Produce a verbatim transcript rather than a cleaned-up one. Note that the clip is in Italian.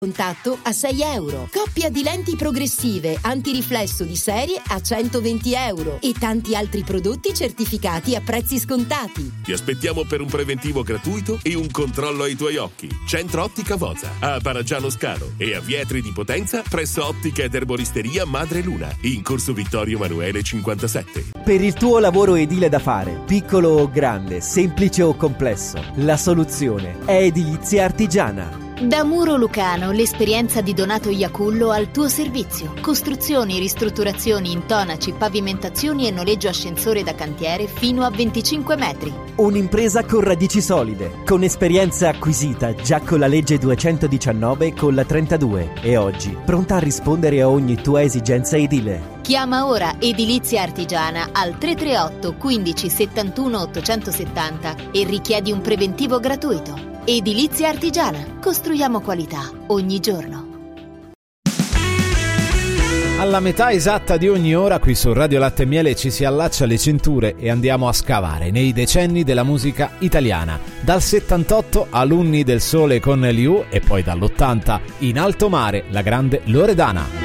Contatto a sei euro. Coppia di lenti progressive antiriflesso di serie a centoventi euro e tanti altri prodotti certificati a prezzi scontati. Ti aspettiamo per un preventivo gratuito e un controllo ai tuoi occhi. Centro Ottica Voza a Paragiano Scalo e a Vietri di Potenza presso Ottica ed Erboristeria Madre Luna in Corso Vittorio Emanuele cinquantasette. Per il tuo lavoro edile da fare, piccolo o grande, semplice o complesso, la soluzione è Edilizia Artigiana. Da Muro Lucano, l'esperienza di Donato Iacullo al tuo servizio. Costruzioni, ristrutturazioni, intonaci, pavimentazioni e noleggio ascensore da cantiere fino a venticinque metri. Un'impresa con radici solide, con esperienza acquisita già con la legge duecentodiciannove e con la trentadue e oggi pronta a rispondere a ogni tua esigenza edile. Chiama ora Edilizia Artigiana al tre tre otto quindici settantuno ottocentosettanta e richiedi un preventivo gratuito. Edilizia Artigiana. Costruiamo qualità ogni giorno. Alla metà esatta di ogni ora qui su Radio Latte e Miele ci si allaccia le cinture e andiamo a scavare nei decenni della musica italiana. Dal settantotto a Lunni del Sole con Liu e poi dall'ottanta In alto mare la grande Loredana.